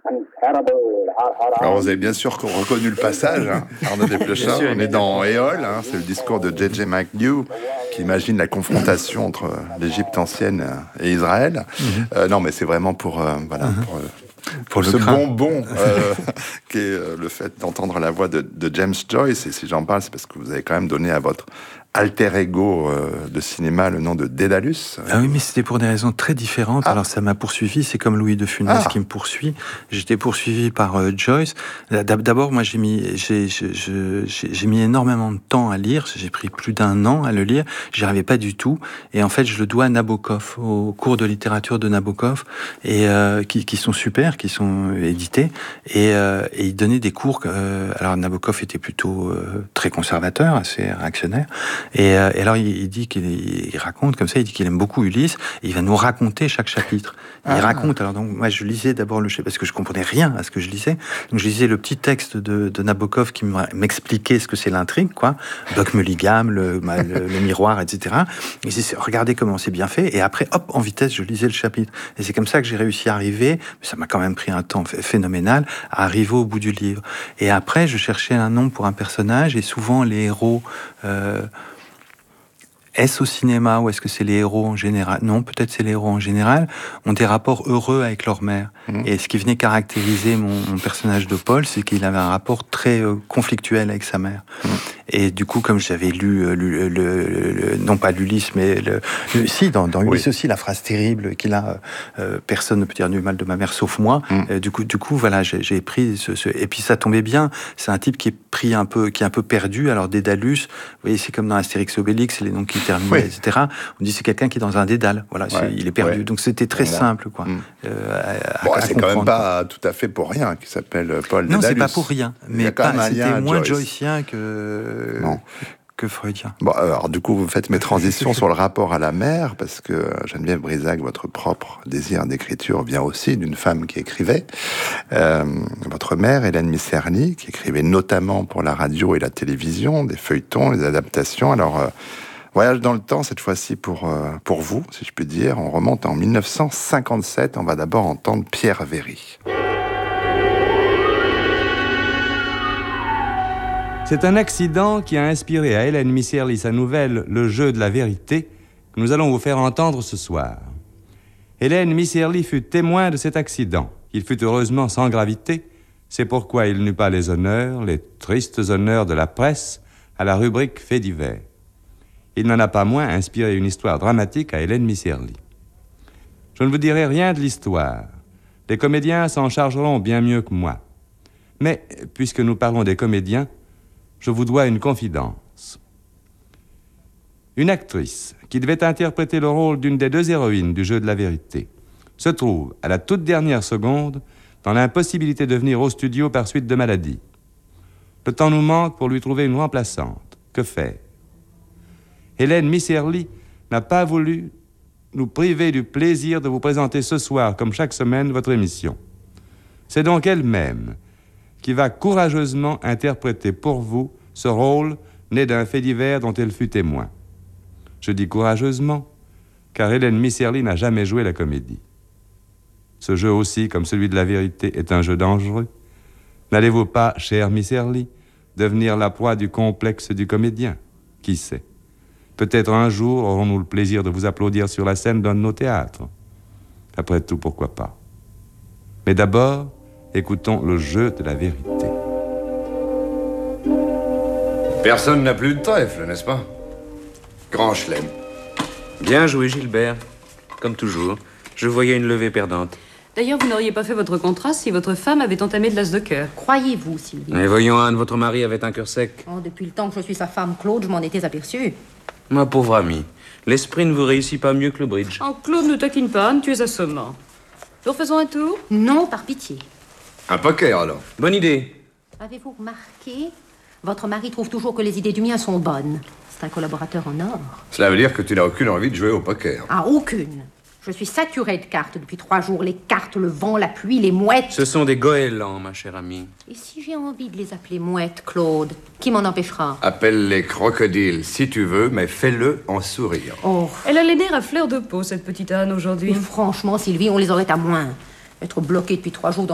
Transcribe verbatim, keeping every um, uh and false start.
Alors vous avez bien sûr reconnu le passage, hein, Arnaud Desplechin, on est dans Éole, hein, c'est le discours de J J McNew qui imagine la confrontation entre l'Égypte ancienne et Israël. Mm-hmm. Euh, non mais c'est vraiment pour, euh, voilà, mm-hmm. pour, euh, pour ce crin. bonbon euh, qui est euh, le fait d'entendre la voix de, de James Joyce. Et si j'en parle, c'est parce que vous avez quand même donné à votre alter ego euh, de cinéma le nom de Dédalus. Ah oui, mais c'était pour des raisons très différentes. Ah. Alors ça m'a poursuivi, c'est comme Louis de Funès ah. qui me poursuit. J'étais poursuivi par euh, Joyce. D'abord, moi j'ai mis, j'ai, j'ai, j'ai, j'ai mis énormément de temps à lire. J'ai pris plus d'un an à le lire. J'y arrivais pas du tout. Et en fait, je le dois à Nabokov, aux cours de littérature de Nabokov, et euh, qui, qui sont super, qui sont édités. Et, euh, et il donnait des cours. Euh, alors Nabokov était plutôt euh, très conservateur, assez réactionnaire. Et, euh, et alors il, il dit qu'il il raconte comme ça, il dit qu'il aime beaucoup Ulysse, et il va nous raconter chaque chapitre. Il ah. raconte. Alors donc moi je lisais d'abord le chapitre parce que je comprenais rien à ce que je lisais. Donc je lisais le petit texte de, de Nabokov qui m'expliquait ce que c'est l'intrigue, quoi. Doc Mulligan, le, le, le miroir, et cetera. Et c'est, regardez comment c'est bien fait. Et après, hop, en vitesse, je lisais le chapitre. Et c'est comme ça que j'ai réussi à arriver. Mais ça m'a quand même pris un temps phénoménal à arriver au bout du livre. Et après, je cherchais un nom pour un personnage, et souvent les héros. Euh, Est-ce au cinéma ou est-ce que c'est les héros en général ? Non, peut-être c'est les héros en général, ont des rapports heureux avec leur mère. Mmh. Et ce qui venait caractériser mon, mon personnage de Paul, c'est qu'il avait un rapport très euh, conflictuel avec sa mère. Mmh. Et du coup, comme j'avais lu, euh, le, le, le, le, non pas l'Ulysse, mais le, le, si, dans, dans Ulysse oui. aussi, la phrase terrible qu'il a, euh, personne ne peut dire du mal de ma mère sauf moi. Mmh. Euh, du coup, du coup, voilà, j'ai, j'ai pris ce, ce, et puis ça tombait bien. C'est un type qui est pris un peu, qui est un peu perdu. Alors Dédalus, vous voyez, c'est comme dans Astérix et Obélix, les noms qui terminent, oui. et cetera. On dit c'est quelqu'un qui est dans un dédale. Voilà, ouais. il est perdu. Ouais. Donc c'était très bon, simple, quoi. Mmh. Euh, à, bon, à c'est quand même pas tout à fait pour rien qu'il s'appelle Paul non, Dédalus. Non, c'est pas pour rien. Mais pas, c'était moins joycien que. Non. que freudien. Bon, alors du coup, vous faites mes transitions sur le rapport à la mère, parce que Geneviève Brisac, votre propre désir d'écriture vient aussi d'une femme qui écrivait. Euh, votre mère, Hélène Misserly, qui écrivait notamment pour la radio et la télévision, des feuilletons, des adaptations. Alors, euh, voyage dans le temps, cette fois-ci pour, euh, pour vous, si je puis dire. On remonte en dix-neuf cent cinquante-sept. On va d'abord entendre Pierre Véry. C'est un accident qui a inspiré à Hélène Misserly sa nouvelle « Le jeu de la vérité » que nous allons vous faire entendre ce soir. Hélène Misserly fut témoin de cet accident. Il fut heureusement sans gravité. C'est pourquoi il n'eut pas les honneurs, les tristes honneurs de la presse, à la rubrique « Faits divers ». Il n'en a pas moins inspiré une histoire dramatique à Hélène Misserly. Je ne vous dirai rien de l'histoire. Les comédiens s'en chargeront bien mieux que moi. Mais, puisque nous parlons des comédiens, je vous dois une confidence. Une actrice qui devait interpréter le rôle d'une des deux héroïnes du jeu de la vérité se trouve, à la toute dernière seconde, dans l'impossibilité de venir au studio par suite de maladie. Le temps nous manque pour lui trouver une remplaçante. Que faire ? Hélène Misserly n'a pas voulu nous priver du plaisir de vous présenter ce soir, comme chaque semaine, votre émission. C'est donc elle-même qui va courageusement interpréter pour vous ce rôle né d'un fait divers dont elle fut témoin. Je dis courageusement, car Hélène Misserly n'a jamais joué la comédie. Ce jeu aussi, comme celui de la vérité, est un jeu dangereux. N'allez-vous pas, chère Misserly, devenir la proie du complexe du comédien ? Qui sait ? Peut-être un jour aurons-nous le plaisir de vous applaudir sur la scène d'un de nos théâtres. Après tout, pourquoi pas ? Mais d'abord, écoutons le jeu de la vérité. Personne n'a plus de trèfle, n'est-ce pas ? Grand chelem. Bien joué, Gilbert. Comme toujours, je voyais une levée perdante. D'ailleurs, vous n'auriez pas fait votre contrat si votre femme avait entamé de l'as de cœur. Croyez-vous, Sylvie ? Mais voyons, Anne, votre mari avait un cœur sec. Oh, depuis le temps que je suis sa femme, Claude, je m'en étais aperçue. Ma pauvre amie, l'esprit ne vous réussit pas mieux que le bridge. Oh, Claude, ne taquine pas, Anne, tu es assommant. Nous refaisons un tour ? Non, par pitié. Un poker, alors. Bonne idée. Avez-vous remarqué ? Votre mari trouve toujours que les idées du mien sont bonnes. C'est un collaborateur en or. Cela veut dire que tu n'as aucune envie de jouer au poker. Ah, aucune. Je suis saturée de cartes depuis trois jours. Les cartes, le vent, la pluie, les mouettes. Ce sont des goélands, ma chère amie. Et si j'ai envie de les appeler mouettes, Claude, qui m'en empêchera ? Appelle-les crocodiles si tu veux, mais fais-le en souriant. Oh. Elle a les nerfs à fleur de peau, cette petite Anne, aujourd'hui. Mais franchement, Sylvie, on les aurait à moins. Être bloqué depuis trois jours dans